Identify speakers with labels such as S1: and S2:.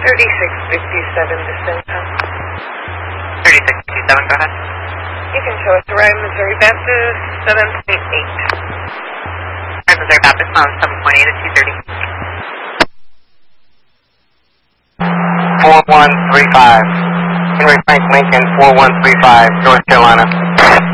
S1: 3657 descent time.
S2: 3657, go ahead.
S1: You can show us around Missouri Baptist, 7.8.
S2: Missouri Baptist on 7.8 at 230.
S3: 4135. Henry Frank Lincoln, 4135, North Carolina.